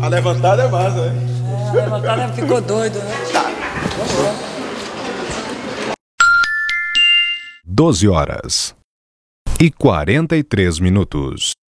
A levantada é massa, né? A levantada ficou doido, né? Tá. Vamos lá. 12 horas e 43 minutos.